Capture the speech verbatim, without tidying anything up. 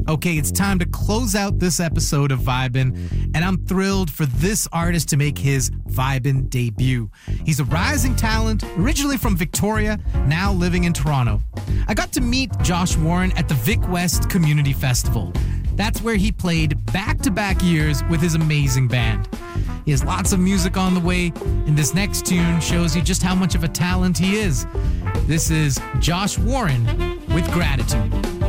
Okay, it's time to close out this episode of Vibin', and I'm thrilled for this artist to make his Vibin' debut. He's a rising talent, originally from Victoria, now living in Toronto. I got to meet Josh Warren at the Vic West Community Festival. That's where he played back-to-back years with his amazing band. He has lots of music on the way, and this next tune shows you just how much of a talent he is. This is Josh Warren with Gratitude.